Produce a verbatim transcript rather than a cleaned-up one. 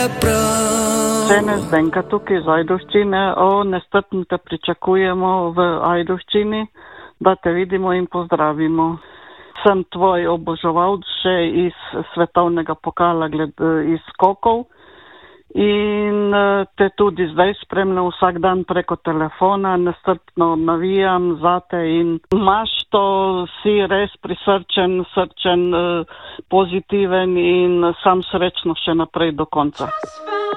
prav. Žene Zdenka tukaj iz Ajdovščine, o, nestrpno te pričakujemo v Ajdovščini, da te vidimo in pozdravimo. Sem tvoj oboževalc še iz svetovnega pokala gled, iz skokov in te tudi zdaj spremljam vsak dan preko telefona, nestrpno navijam zate in imaš to, si res prisrčen, srčen, pozitiven in sam srečno še naprej do konca.